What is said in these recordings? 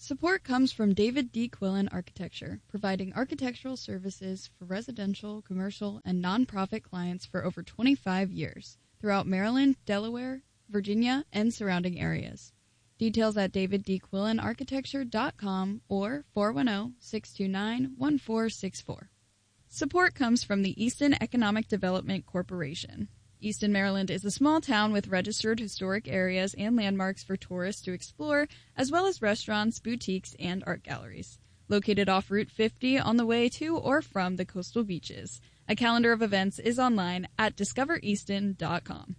Support comes from David D. Quillen Architecture, providing architectural services for residential, commercial, and nonprofit clients for over 25 years throughout Maryland, Delaware, Virginia, and surrounding areas. Details at daviddquillenarchitecture.com or 410-629-1464. Support comes from the Easton Economic Development Corporation. Easton, Maryland is a small town with registered historic areas and landmarks for tourists to explore, as well as restaurants, boutiques, and art galleries. Located off Route 50 on the way to or from the coastal beaches. A calendar of events is online at discovereaston.com.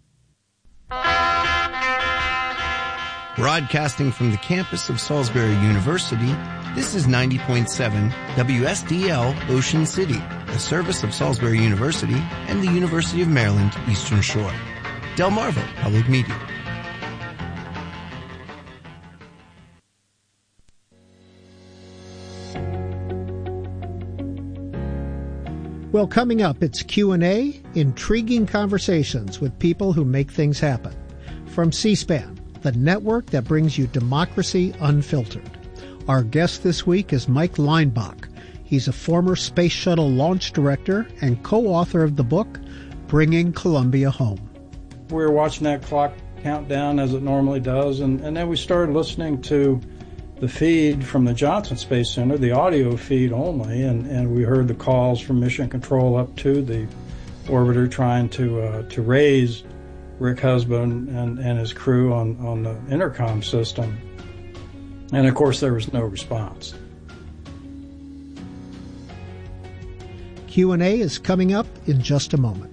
Broadcasting from the campus of Salisbury University, this is 90.7 WSDL Ocean City, a service of Salisbury University and the University of Maryland Eastern Shore. Delmarva Public Media. Well, coming up, it's Q&A, intriguing conversations with people who make things happen. From C-SPAN, the network that brings you democracy unfiltered. Our guest this week is Mike Leinbach. He's a former Space Shuttle launch director and co-author of the book, Bringing Columbia Home. We were watching that clock count down as it normally does, and then we started listening to the feed from the Johnson Space Center, the audio feed only, and we heard the calls from Mission Control up to the orbiter trying to raise Rick Husband and his crew on the intercom system. And of course, there was no response. Q&A is coming up in just a moment.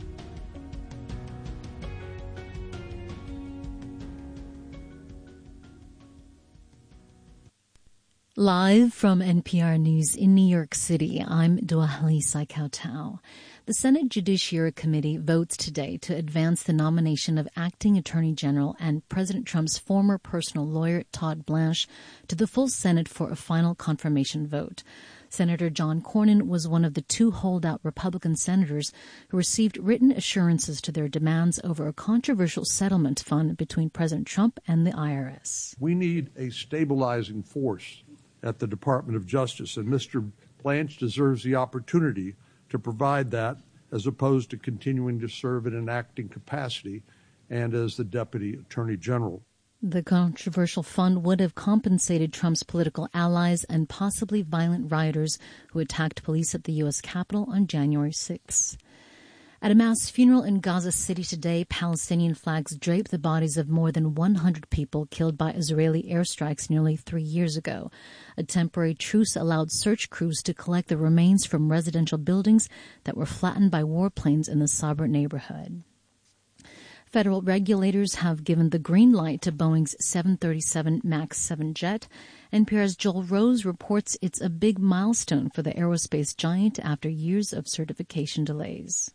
Live from NPR News in New York City, I'm Duahali Saikautau. The Senate Judiciary Committee votes today to advance the nomination of Acting Attorney General and President Trump's former personal lawyer, Todd Blanche, to the full Senate for a final confirmation vote. Senator John Cornyn was one of the two holdout Republican senators who received written assurances to their demands over a controversial settlement fund between President Trump and the IRS. We need a stabilizing force at the Department of Justice, and Mr. Blanche deserves the opportunity to provide that as opposed to continuing to serve in an acting capacity and as the Deputy Attorney General. The controversial fund would have compensated Trump's political allies and possibly violent rioters who attacked police at the U.S. Capitol on January 6th. At a mass funeral in Gaza City today, Palestinian flags drape the bodies of more than 100 people killed by Israeli airstrikes nearly 3 years ago. A temporary truce allowed search crews to collect the remains from residential buildings that were flattened by warplanes in the Sabra neighborhood. Federal regulators have given the green light to Boeing's 737 MAX 7 jet. NPR's Joel Rose reports it's a big milestone for the aerospace giant after years of certification delays.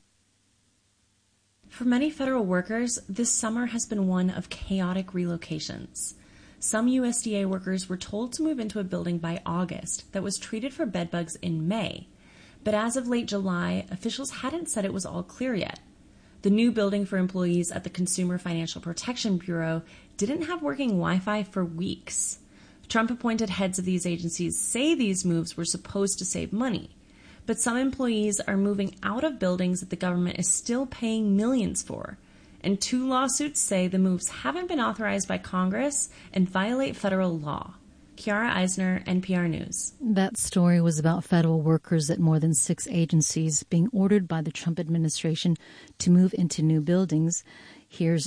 For many federal workers, this summer has been one of chaotic relocations. Some USDA workers were told to move into a building by August that was treated for bedbugs in May. But as of late July, officials hadn't said it was all clear yet. The new building for employees at the Consumer Financial Protection Bureau didn't have working Wi-Fi for weeks. Trump-appointed heads of these agencies say these moves were supposed to save money. But some employees are moving out of buildings that the government is still paying millions for. And 2 lawsuits say the moves haven't been authorized by Congress and violate federal law. Kiara Eisner, NPR News. That story was about federal workers at more than 6 agencies being ordered by the Trump administration to move into new buildings. Here's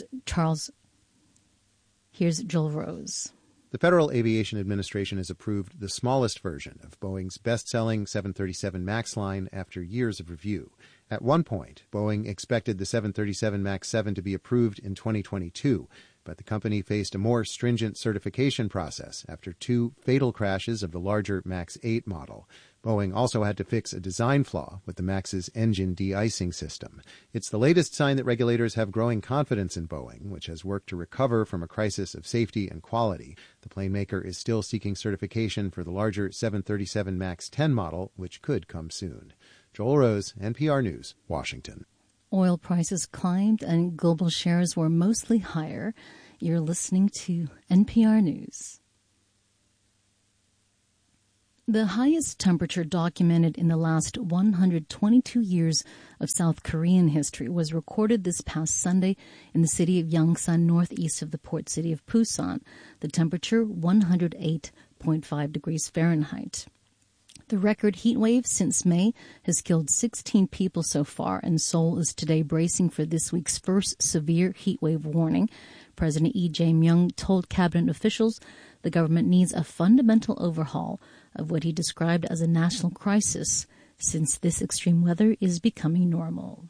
Joel Rose. The Federal Aviation Administration has approved the smallest version of Boeing's best-selling 737 MAX line after years of review. At one point, Boeing expected the 737 MAX 7 to be approved in 2022, but the company faced a more stringent certification process after 2 fatal crashes of the larger MAX 8 model. Boeing also had to fix a design flaw with the MAX's engine de-icing system. It's the latest sign that regulators have growing confidence in Boeing, which has worked to recover from a crisis of safety and quality. The plane maker is still seeking certification for the larger 737 MAX 10 model, which could come soon. Joel Rose, NPR News, Washington. Oil prices climbed and global shares were mostly higher. You're listening to NPR News. The highest temperature documented in the last 122 years of South Korean history was recorded this past Sunday in the city of Yangsan, northeast of the port city of Busan. The temperature, 108.5 degrees Fahrenheit. The record heat wave since May has killed 16 people so far, and Seoul is today bracing for this week's first severe heat wave warning. President Lee Jae-myung told cabinet officials the government needs a fundamental overhaul of what he described as a national crisis, since this extreme weather is becoming normal.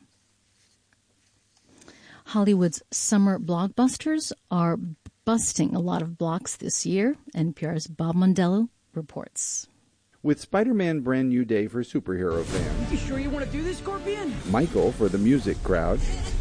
Hollywood's summer blockbusters are busting a lot of blocks this year. NPR's Bob Mondello reports. With Spider-Man Brand New Day for superhero fans. You sure you want to do this, Scorpion? Michael for the music crowd.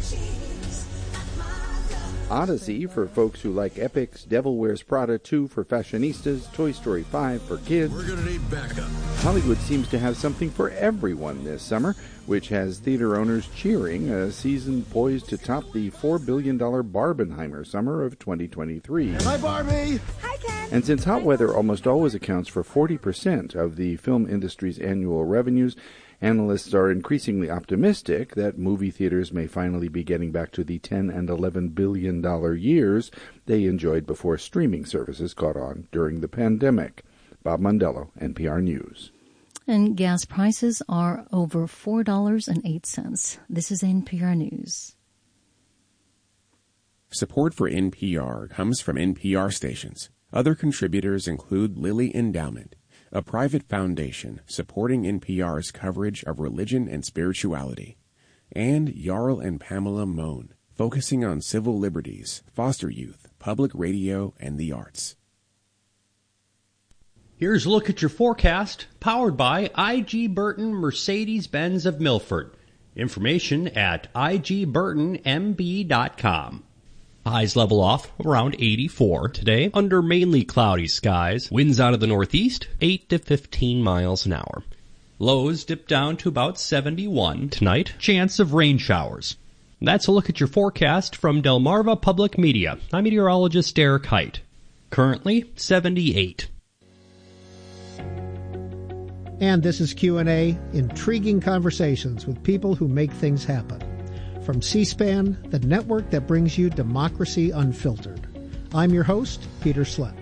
Odyssey for folks who like epics, Devil Wears Prada 2 for fashionistas, Toy Story 5 for kids. We're going to need backup. Hollywood seems to have something for everyone this summer, which has theater owners cheering a season poised to top the $4 billion Barbenheimer summer of 2023. Hi, Barbie! Hi, Ken! And since hot weather almost always accounts for 40% of the film industry's annual revenues, analysts are increasingly optimistic that movie theaters may finally be getting back to the $10 and $11 billion years they enjoyed before streaming services caught on during the pandemic. Bob Mondello, NPR News. And gas prices are over $4.08. This is NPR News. Support for NPR comes from NPR stations. Other contributors include Lilly Endowment, a private foundation supporting NPR's coverage of religion and spirituality, and Jarl and Pamela Mohn, focusing on civil liberties, foster youth, public radio, and the arts. Here's a look at your forecast, powered by I.G. Burton Mercedes-Benz of Milford. Information at igburtonmb.com. Highs level off around 84 today under mainly cloudy skies. Winds out of the northeast, 8 to 15 miles an hour. Lows dip down to about 71 tonight. Chance of rain showers. That's a look at your forecast from Delmarva Public Media. I'm meteorologist Derek Height. Currently 78. And this is Q&A, intriguing conversations with people who make things happen. From C-SPAN, the network that brings you democracy unfiltered. I'm your host, Peter Slett.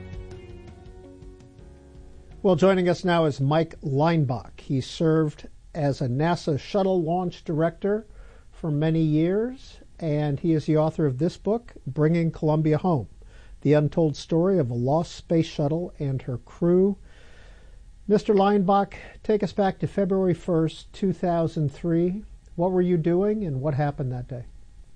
Well, joining us now is Mike Leinbach. He served as a NASA shuttle launch director for many years, and he is the author of this book, Bringing Columbia Home, the untold story of a lost space shuttle and her crew. Mr. Leinbach, take us back to February 1st, 2003. What were you doing, and what happened that day?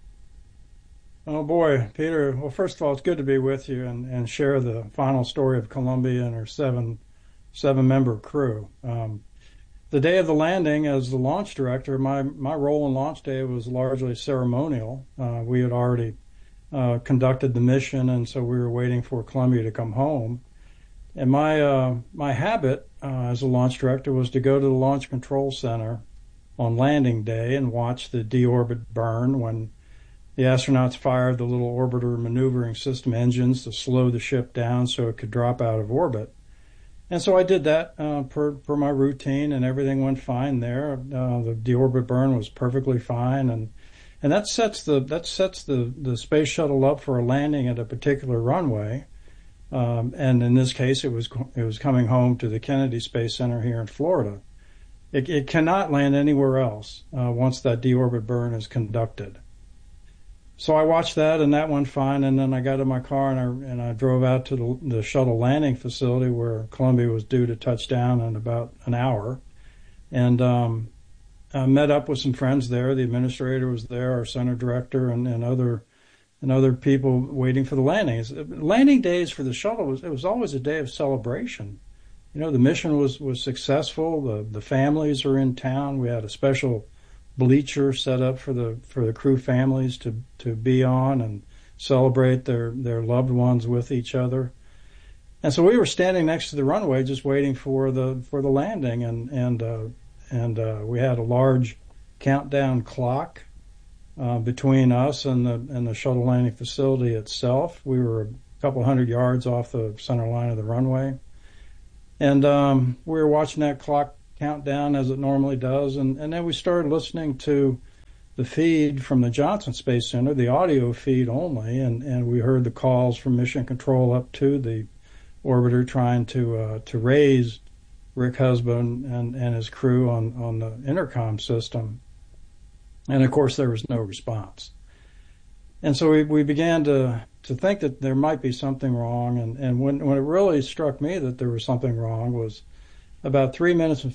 Oh, boy, Peter. Well, first of all, it's good to be with you and share the final story of Columbia and her seven-member crew. The day of the landing, as the launch director, my role in launch day was largely ceremonial. We had already conducted the mission, and so we were waiting for Columbia to come home. And my habit as a launch director was to go to the Launch Control Center on landing day and watch the deorbit burn when the astronauts fired the little orbiter maneuvering system engines to slow the ship down so it could drop out of orbit. And so I did that per my routine, and everything went fine there. The deorbit burn was perfectly fine, and that sets the space shuttle up for a landing at a particular runway. And in this case, it was coming home to the Kennedy Space Center here in Florida. It cannot land anywhere else once that deorbit burn is conducted. So I watched that, and that went fine. And then I got in my car and I drove out to the shuttle landing facility where Columbia was due to touch down in about an hour, and I met up with some friends there. The administrator was there, our center director, and other people waiting for the landings. Landing days for the shuttle was always a day of celebration. You know, the mission was successful. The families are in town. We had a special bleacher set up for the crew families to be on and celebrate their loved ones with each other. And so we were standing next to the runway just waiting for the landing, and we had a large countdown clock between us and the shuttle landing facility itself. We were a couple hundred yards off the center line of the runway. And we were watching that clock count down as it normally does, and then we started listening to the feed from the Johnson Space Center, the audio feed only, and we heard the calls from Mission Control up to the orbiter trying to raise Rick Husband and his crew on the intercom system. And of course there was no response. And so we began to think that there might be something wrong, and when it really struck me that there was something wrong was about 3 minutes and